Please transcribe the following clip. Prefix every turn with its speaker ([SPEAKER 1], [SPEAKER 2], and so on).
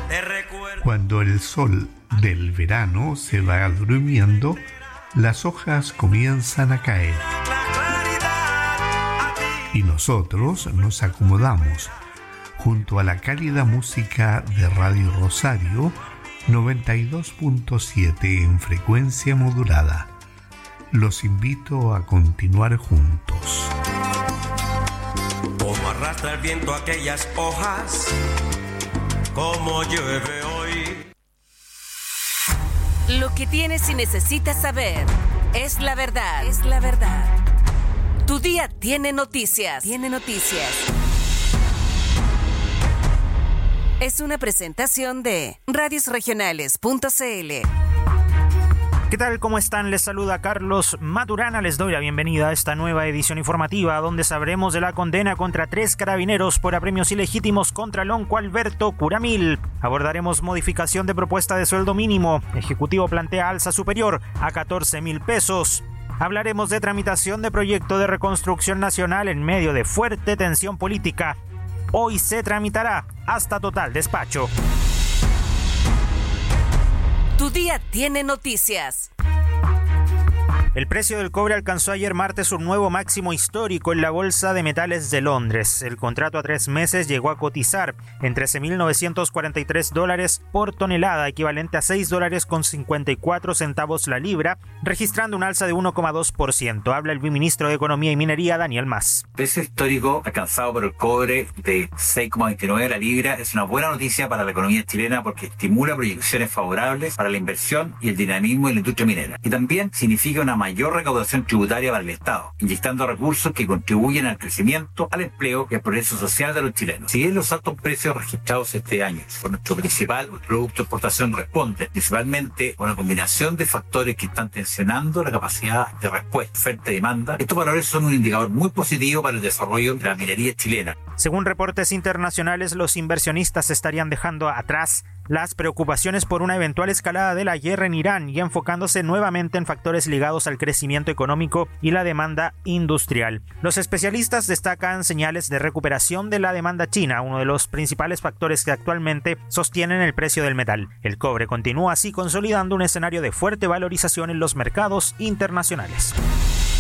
[SPEAKER 1] Cuando el sol del verano se va durmiendo, las hojas comienzan a caer. Y nosotros nos acomodamos junto a la cálida música de Radio Rosario 92.7 en frecuencia modulada. Los invito a continuar juntos.
[SPEAKER 2] Como arrastra el viento aquellas hojas, como llueve hoy.
[SPEAKER 3] Lo que tienes y necesitas saber es la verdad. Es la verdad. Tu día tiene noticias. Tiene noticias. Es una presentación de radiosregionales.cl.
[SPEAKER 4] ¿Qué tal? ¿Cómo están? Les saluda Carlos Maturana. Les doy la bienvenida a esta nueva edición informativa donde sabremos de la condena contra 3 carabineros por apremios ilegítimos contra Lonco Alberto Curamil. Abordaremos modificación de propuesta de sueldo mínimo. Ejecutivo plantea alza superior a 14,000 pesos. Hablaremos de tramitación de proyecto de reconstrucción nacional en medio de fuerte tensión política. Hoy se tramitará hasta total despacho.
[SPEAKER 3] Tu día tiene noticias.
[SPEAKER 4] El precio del cobre alcanzó ayer martes un nuevo máximo histórico en la Bolsa de Metales de Londres. El contrato a 3 meses llegó a cotizar en $13,943 por tonelada, equivalente a $6.54 la libra, registrando un alza de 1,2%. Habla el viceministro de Economía y Minería, Daniel Mas.
[SPEAKER 5] El precio histórico alcanzado por el cobre de 6,29 la libra es una buena noticia para la economía chilena porque estimula proyecciones favorables para la inversión y el dinamismo de la industria minera. Y también significa una mayor recaudación tributaria para el Estado, inyectando recursos que contribuyen al crecimiento, al empleo y al progreso social de los chilenos. Si bien los altos precios registrados este año por nuestro principal producto de exportación responden principalmente a una combinación de factores que están tensionando la capacidad de respuesta, oferta y demanda, estos valores son un indicador muy positivo para el desarrollo de la minería chilena.
[SPEAKER 4] Según reportes internacionales, los inversionistas estarían dejando atrás las preocupaciones por una eventual escalada de la guerra en Irán y enfocándose nuevamente en factores ligados al crecimiento económico y la demanda industrial. Los especialistas destacan señales de recuperación de la demanda china, uno de los principales factores que actualmente sostienen el precio del metal. El cobre continúa así consolidando un escenario de fuerte valorización en los mercados internacionales.